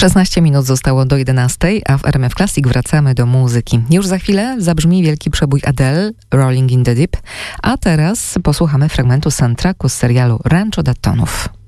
16 minut zostało do 11, a w RMF Classic wracamy do muzyki. Już za chwilę zabrzmi wielki przebój Adele, Rolling in the Deep, a teraz posłuchamy fragmentu soundtracku z serialu Rancho Daytonów.